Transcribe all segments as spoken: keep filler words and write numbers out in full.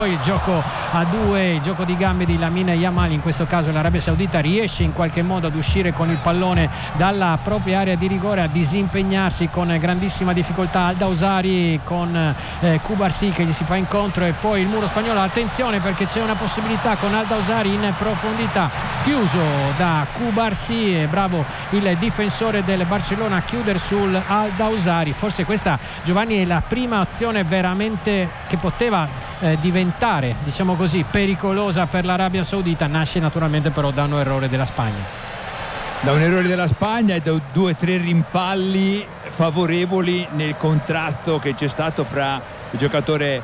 Il gioco a due, il gioco di gambe di Lamin Yamal, in questo caso l'Arabia Saudita riesce in qualche modo ad uscire con il pallone dalla propria area di rigore, a disimpegnarsi con grandissima difficoltà Al Dawsari con eh, Cubarsí che gli si fa incontro, e poi il muro spagnolo. Attenzione perché c'è una possibilità con Al Dawsari in profondità, chiuso da Cubarsí, e bravo il difensore del Barcellona a chiudere sul Al Dawsari. Forse questa, Giovanni, è la prima azione veramente che poteva eh, diventare diciamo così pericolosa per l'Arabia Saudita. Nasce naturalmente però da un errore della Spagna da un errore della Spagna e da due o tre rimpalli favorevoli nel contrasto che c'è stato fra il giocatore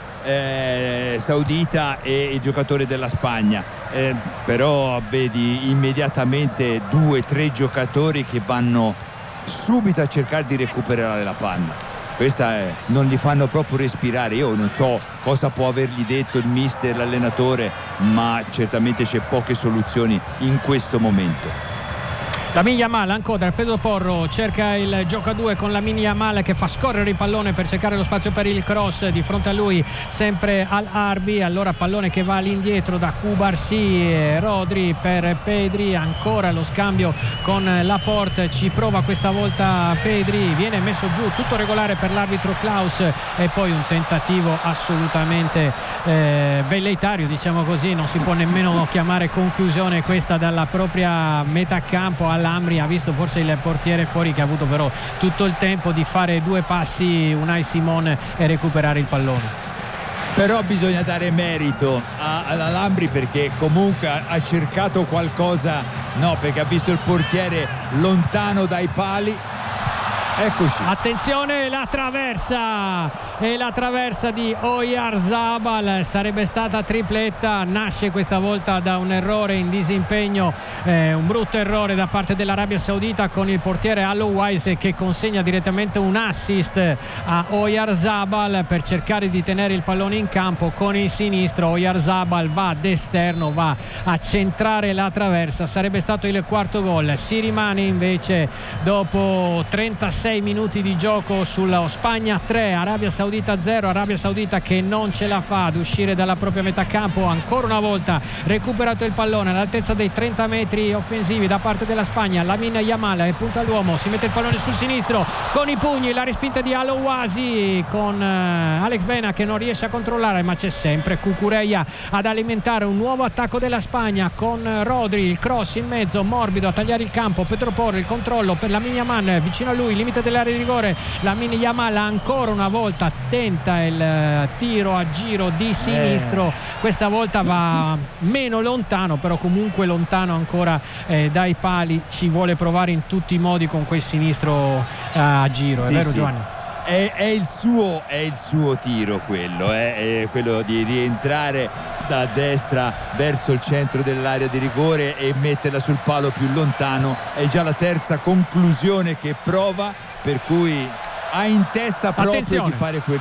eh, saudita e il giocatore della Spagna, eh, però vedi immediatamente due o tre giocatori che vanno subito a cercare di recuperare la palla. Questa è, non li fanno proprio respirare. Io non so cosa può avergli detto il mister, l'allenatore, ma certamente c'è poche soluzioni in questo momento. Lamin Yamal ancora, Pedro Porro cerca il gioco a due con Lamin Yamal che fa scorrere il pallone per cercare lo spazio per il cross, di fronte a lui sempre Al-Arbi, allora pallone che va all'indietro da Cubarsí, Rodri per Pedri, ancora lo scambio con Laporte, ci prova questa volta Pedri, viene messo giù, tutto regolare per l'arbitro Klaus, e poi un tentativo assolutamente eh, velleitario, diciamo così, non si può nemmeno chiamare conclusione questa dalla propria metà campo. Al-Amri ha visto forse il portiere fuori, che ha avuto però tutto il tempo di fare due passi, Unai Simon, e recuperare il pallone. Però bisogna dare merito all'Alhambri perché comunque ha cercato qualcosa, no, perché ha visto il portiere lontano dai pali. Eccoci. Attenzione, la traversa, e la traversa di Oyarzabal sarebbe stata tripletta. Nasce questa volta da un errore in disimpegno, eh, un brutto errore da parte dell'Arabia Saudita, con il portiere Allouais che consegna direttamente un assist a Oyarzabal per cercare di tenere il pallone in campo con il sinistro. Oyarzabal va d'esterno, va a centrare la traversa, sarebbe stato il quarto gol. Si rimane invece dopo trentasei minuti di gioco sullo Spagna tre, Arabia Saudita zero. Arabia Saudita che non ce la fa ad uscire dalla propria metà campo, ancora una volta recuperato il pallone all'altezza dei trenta metri offensivi da parte della Spagna. Lamin Yamal è punta all'uomo, si mette il pallone sul sinistro con i pugni, la respinta di Alouasi con Alex Bena che non riesce a controllare, ma c'è sempre Cucurella ad alimentare un nuovo attacco della Spagna con Rodri, il cross in mezzo morbido a tagliare il campo. Pedro Porro, il controllo per Lamin Yamal, vicino a lui, limite dell'area di rigore. Lamin Yamal ancora una volta tenta il tiro a giro di sinistro, questa volta va meno lontano, però comunque lontano ancora eh, dai pali. Ci vuole provare in tutti i modi con quel sinistro eh, a giro, sì, è vero, sì. Giovanni? È, è, il suo, è il suo tiro quello, eh? È quello di rientrare da destra verso il centro dell'area di rigore e metterla sul palo più lontano. È già la terza conclusione che prova, per cui ha in testa proprio Attenzione. di fare quel...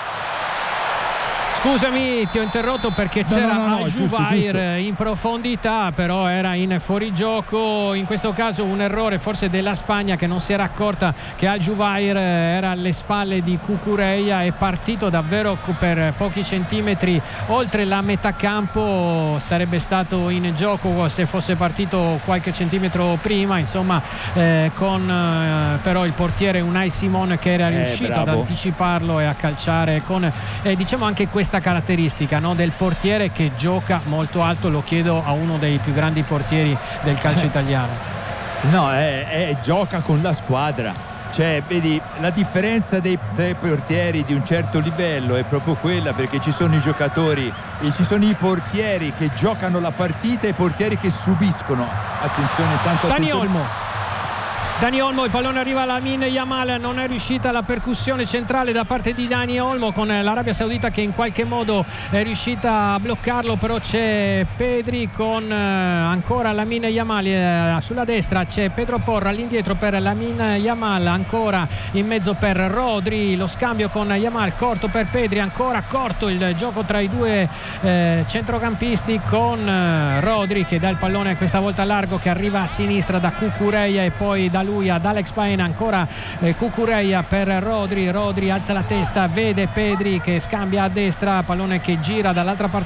Scusami, ti ho interrotto perché no, c'era no, no, no, Al-Juvair in profondità, però era in fuorigioco. In questo caso un errore forse della Spagna, che non si era accorta che Al-Juvair era alle spalle di Cucurella, è partito davvero per pochi centimetri oltre la metà campo. Sarebbe stato in gioco se fosse partito qualche centimetro prima, insomma, eh, con eh, però il portiere Unai Simon che era riuscito eh, ad anticiparlo e a calciare con eh, diciamo anche questa caratteristica, no, del portiere che gioca molto alto. Lo chiedo a uno dei più grandi portieri del calcio italiano. No, è, è, gioca con la squadra, cioè vedi la differenza dei, dei portieri di un certo livello è proprio quella, perché ci sono i giocatori e ci sono i portieri che giocano la partita e i portieri che subiscono. Attenzione, tanto Dani attenzione. Olmo. Dani Olmo, il pallone arriva a Lamin Yamal, non è riuscita la percussione centrale da parte di Dani Olmo, con l'Arabia Saudita che in qualche modo è riuscita a bloccarlo, però c'è Pedri con ancora Lamin Yamal sulla destra, c'è Pedro Porro all'indietro per Lamin Yamal, ancora in mezzo per Rodri, lo scambio con Yamal, corto per Pedri, ancora corto il gioco tra i due eh, centrocampisti, con Rodri che dà il pallone questa volta largo, che arriva a sinistra da Cucurella e poi da lui ad Alex Baena, ancora eh, Cucurella per Rodri, Rodri alza la testa, vede Pedri che scambia a destra, pallone che gira dall'altra parte